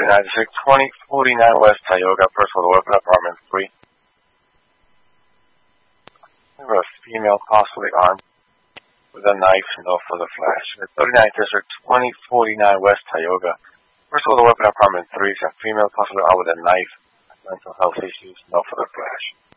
39 District, 2049 West Tioga, personal weapon, apartment 3. We have a female possibly armed with a knife, no further flash. 39 District, 2049 West Tioga, personal weapon, apartment 3. A female possibly armed with a knife, mental health issues, no further flash.